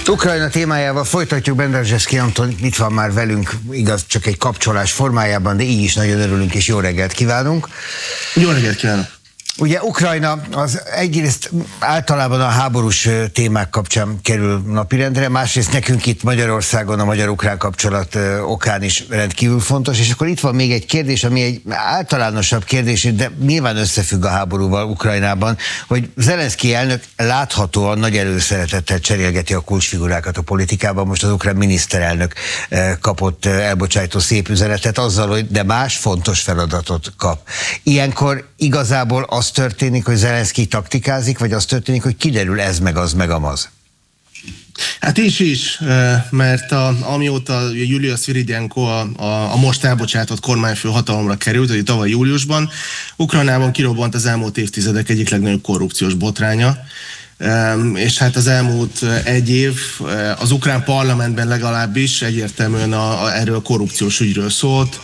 Ukrajna témájával folytatjuk. Benderzseszky Anton itt van már velünk, igaz, csak egy kapcsolás formájában, de így is nagyon örülünk, és jó reggelt kívánunk. Jó reggelt kívánok! Ugye Ukrajna az egyrészt általában a háborús témák kapcsán kerül napirendre, másrészt nekünk itt Magyarországon a magyar-ukrán kapcsolat okán is rendkívül fontos, és akkor itt van még egy kérdés, ami egy általánosabb kérdés, de nyilván összefügg a háborúval Ukrajnában, hogy Zelenszky elnök láthatóan nagy előszeretettel cserélgeti a kulcsfigurákat a politikában. Most az ukrán miniszterelnök kapott elbocsájtó szép üzenetet azzal, hogy de más fontos feladatot kap. Ilyenkor igazából az történik, hogy Zelenszky taktikázik, vagy az történik, hogy kiderül ez meg az meg amaz? Hát is, mert amióta Julia Szviridjenko a most elbocsátott kormányfő hatalomra került, hogy tavaly júliusban, Ukrajnában kirobbant az elmúlt évtizedek egyik legnagyobb korrupciós botránya, és hát az elmúlt egy év az ukrán parlamentben legalábbis egyértelműen erről a korrupciós ügyről szólt,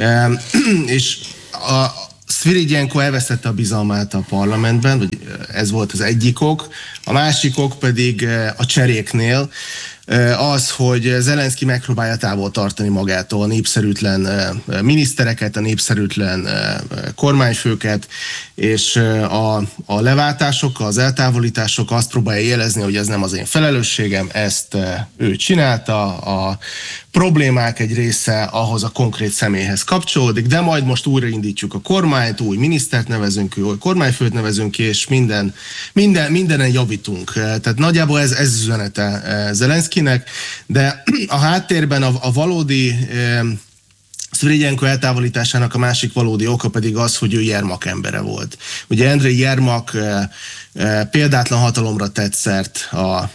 és Szviridjenko elvesztette a bizalmát a parlamentben, vagy ez volt az egyik ok, a másik ok pedig a cseréknél az, hogy Zelenszky megpróbálja távol tartani magától a népszerűtlen minisztereket, a népszerűtlen kormányfőket, és a leváltásokkal, az eltávolításokkal azt próbálja jelezni, hogy ez nem az én felelősségem, ezt ő csinálta, a problémák egy része ahhoz a konkrét személyhez kapcsolódik, de majd most újraindítjuk a kormányt, új minisztert nevezünk, új kormányfőt nevezünk ki, és mindenen javítunk. Tehát nagyjából ez üzenete Zelenszkynek, de a háttérben a valódi Szviridjenko eltávolításának a másik valódi oka pedig az, hogy ő Jermak embere volt. Ugye Andrej Jermak példátlan hatalomra tett szert a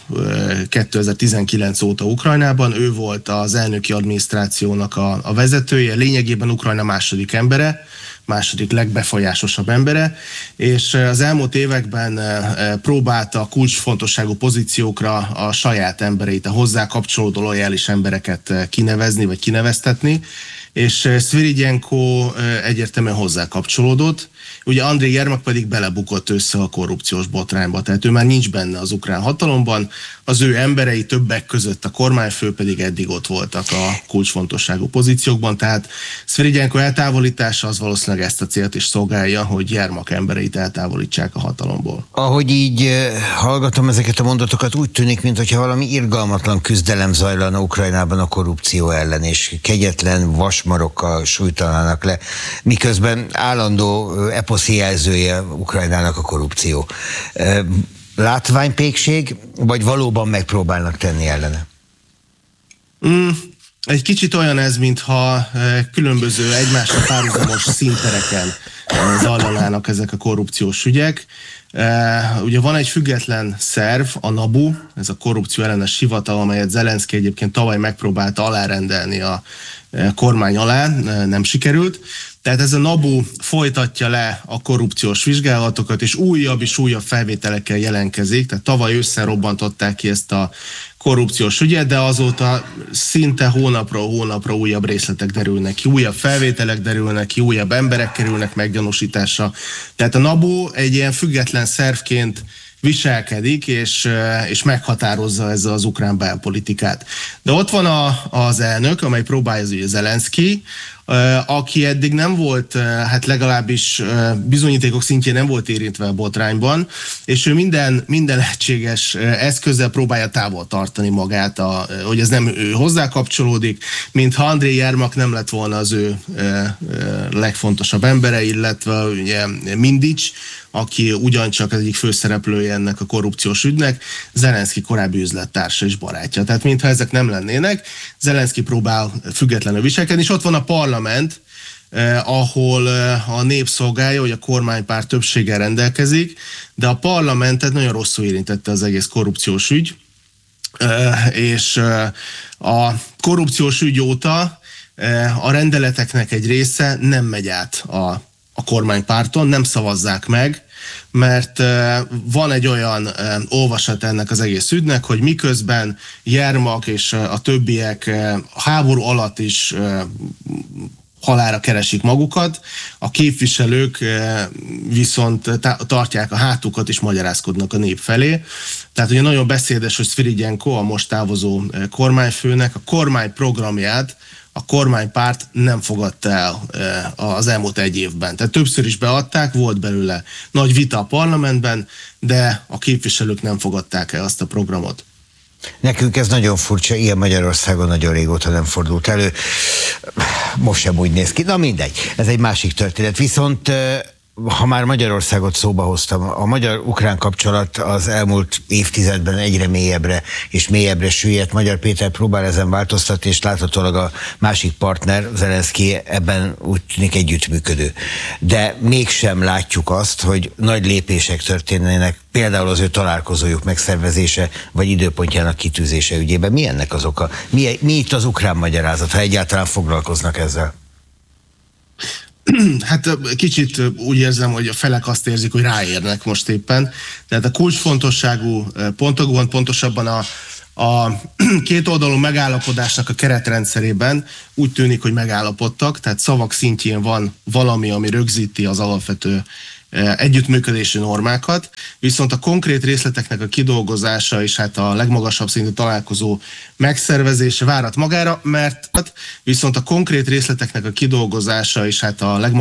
2019 óta Ukrajnában. Ő volt az elnöki adminisztrációnak a vezetője, lényegében Ukrajna második legbefolyásosabb embere, és az elmúlt években próbálta kulcsfontosságú pozíciókra a saját embereit, a hozzá kapcsolódó lojális embereket kinevezni vagy kineveztetni, és Szviridjenko egyértelműen hozzá kapcsolódott. Ugye Andrej Jermak pedig belebukott össze a korrupciós botrányba, tehát ő már nincs benne az ukrán hatalomban, az ő emberei többek között a kormányfő pedig eddig ott voltak a kulcsfontosságú pozíciókban, tehát Szviridjenko eltávolítása az valószínűleg ezt a célt is szolgálja, hogy Jermak embereit eltávolítsák a hatalomból. Ahogy így hallgatom ezeket a mondatokat, úgy tűnik, mintha valami irgalmatlan küzdelem zajlana Ukrajnában a korrupció ellen, és kegyetlen vasmarokkal sújtanának le, miközben állandó eposzi jelzője Ukrajnának a korrupció. Látványpékség, vagy valóban megpróbálnak tenni ellene? Egy kicsit olyan ez, mintha különböző egymással párhuzamos színtereken zajlanának ezek a korrupciós ügyek. Ugye van egy független szerv, a NABU, ez a korrupció ellenes hivatal, amelyet Zelenszky egyébként tavaly megpróbálta alárendelni a kormány alá, nem sikerült. Tehát ez a NABU folytatja le a korrupciós vizsgálatokat, és újabb és újabb felvételekkel jelentkezik. Tehát tavaly ősszel robbantották ki ezt a korrupciós ügyet, de azóta szinte hónapra újabb részletek derülnek ki, újabb felvételek derülnek ki, újabb emberek kerülnek meggyanúsításra. Tehát a NABU egy ilyen független szervként viselkedik, és meghatározza ezzel az ukrán belpolitikát. De ott van az elnök, amely próbálja, az Zelenszky, aki eddig nem volt, hát legalábbis bizonyítékok szintjén nem volt érintve a botrányban, és ő minden lehetséges eszközzel próbálja távol tartani magát, hogy ez nem ő hozzá kapcsolódik, mintha Andrej Jermak nem lett volna az ő legfontosabb embere, illetve ugye Mindics, aki ugyancsak az egyik főszereplője ennek a korrupciós ügynek, Zelenszky korábbi üzlettársa és barátja. Tehát mintha ezek nem lennének, Zelenszky próbál függetlenül viselkedni, és ott van a parlament, ahol a nép szolgálja, hogy a kormánypárt többséggel rendelkezik, de a parlamentet nagyon rosszul érintette az egész korrupciós ügy, és a korrupciós ügy óta a rendeleteknek egy része nem megy át a kormánypárton, nem szavazzák meg, mert van egy olyan olvasat ennek az egész ügynek, hogy miközben Jermak és a többiek háború alatt is halálra keresik magukat, a képviselők viszont tartják a hátukat és magyarázkodnak a nép felé. Tehát ugye nagyon beszédes, hogy Sviridjenko, a most távozó kormányfőnek a kormányprogramját a kormánypárt nem fogadta el az elmúlt egy évben. Tehát többször is beadták, volt belőle nagy vita a parlamentben, de a képviselők nem fogadták el azt a programot. Nekünk ez nagyon furcsa, ilyen Magyarországon nagyon régóta nem fordult elő. Most sem úgy néz ki. Na mindegy, ez egy másik történet. Viszont ha már Magyarországot szóba hoztam, a magyar-ukrán kapcsolat az elmúlt évtizedben egyre mélyebbre és mélyebbre süllyedt. Magyar Péter próbál ezen változtatni, és láthatólag a másik partner, Zelenszky, ebben úgy tűnik együttműködő. De mégsem látjuk azt, hogy nagy lépések történnének, például az ő találkozójuk megszervezése, vagy időpontjának kitűzése ügyében. Mi ennek az oka? Mi itt az ukrán magyarázat, ha egyáltalán foglalkoznak ezzel? Hát kicsit úgy érzem, hogy a felek azt érzik, hogy ráérnek most éppen. Tehát a kulcsfontosságú pontokban, pontosabban a kétoldalú megállapodásnak a keretrendszerében úgy tűnik, hogy megállapodtak, tehát szavak szintjén van valami, ami rögzíti az alapvető együttműködési normákat, viszont a konkrét részleteknek a kidolgozása és hát a legmagasabb szintű találkozó megszervezése várat magára, mert viszont a konkrét részleteknek a kidolgozása és hát a